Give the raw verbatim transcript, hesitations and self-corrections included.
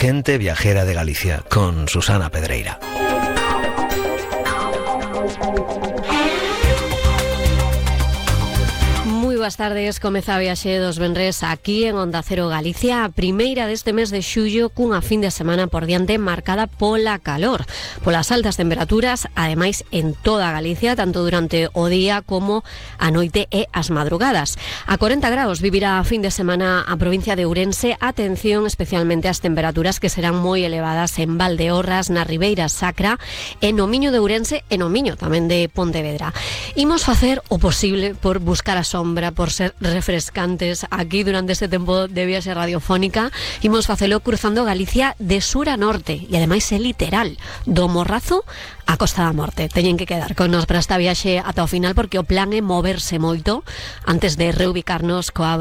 Gente Viajera de Galicia, con Susana Pedreira. Boas tardes, comeza a viaxe dos venres aquí en Onda Cero Galicia, a primeira deste mes de xullo, cunha fin de semana por diante marcada pola calor, polas altas temperaturas, ademais en toda Galicia, tanto durante o día como a noite e as madrugadas. A corenta graus vivirá a fin de semana a provincia de Ourense. Atención especialmente ás temperaturas que serán moi elevadas en Valdeorras, na Ribeira Sacra, e no Miño de Ourense e no Miño tamén de Pontevedra. Imos facer o posible por buscar a sombra, por ser refrescantes aquí durante este tempo de viaxe radiofónica. Imos facelo cruzando Galicia de sur a norte e ademais é literal, do Morrazo a Costa da Morte. Teñen que quedar con nos para esta viaxe ata o final, porque o plan é moverse moito antes de reubicarnos coa